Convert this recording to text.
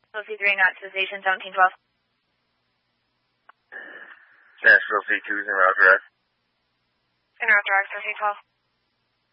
Nashville C3 and out to the station 1712. Nashville C2 is in route direct. In route direct, 1712.